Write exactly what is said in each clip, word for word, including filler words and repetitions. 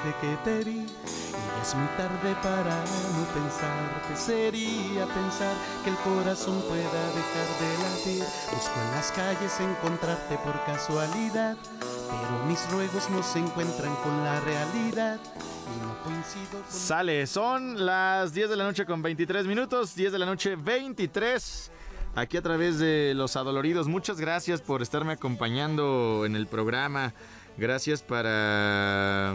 desde que te vi. Y es muy tarde para no pensar que sería pensar que el corazón pueda dejar de latir. Busco en las calles encontrarte por casualidad, pero mis ruegos no se encuentran con la realidad. Y no coincido con... Sale, son las diez de la noche con veintitrés minutos, diez de la noche veintitrés, aquí a través de Los Adoloridos. Muchas gracias por estarme acompañando en el programa. Gracias para...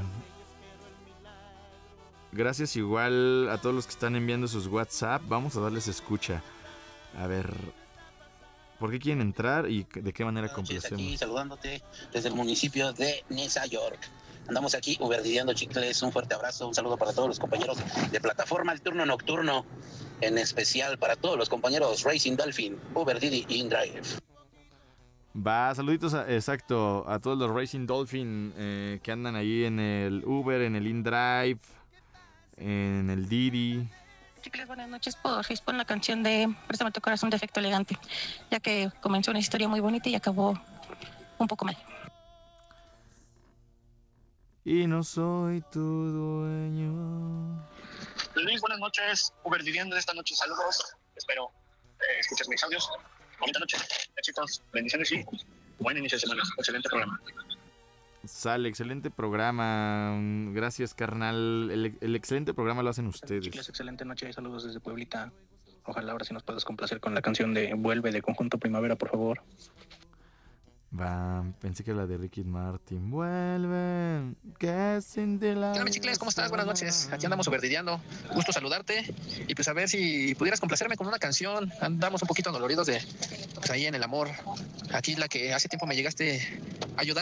Gracias igual a todos los que están enviando sus WhatsApp. Vamos a darles escucha. A ver... ¿Por qué quieren entrar y de qué manera complacemos? Aquí saludándote desde el municipio de Nueva York. Andamos aquí uberdideando chicles. Un fuerte abrazo, un saludo para todos los compañeros de plataforma El Turno Nocturno, en especial para todos los compañeros Racing Dolphin, Uber Didi y InDrive. Va, saluditos a, exacto a todos los Racing Dolphin eh, que andan ahí en el Uber, en el InDrive, en el Didi. Chicles, buenas noches. Por fin pon la canción de Préstame tu corazón de Efecto Elegante, ya que comenzó una historia muy bonita y acabó un poco mal. Y no soy tu dueño. Luis, buenas noches. Uberviviendo esta noche, saludos. Espero eh, escuches mis audios. Bonita noche, éxitos, bendiciones y buen inicio de semana. Excelente programa. Sale, excelente programa. Gracias, carnal. El, el excelente programa lo hacen ustedes. Chicles, excelente noche. Saludos desde Pueblita. Ojalá ahora sí nos puedas complacer con la canción de Vuelve de Conjunto Primavera, por favor. Va, pensé que era la de Ricky Martin. Vuelve, que sin de la... ¿Qué onda, chicles? ¿Cómo estás? Buenas noches. Aquí andamos uberdideando. Gusto saludarte. Y pues a ver si pudieras complacerme con una canción. Andamos un poquito doloridos de... Pues ahí en el amor. Aquí la que hace tiempo me llegaste a ayudar.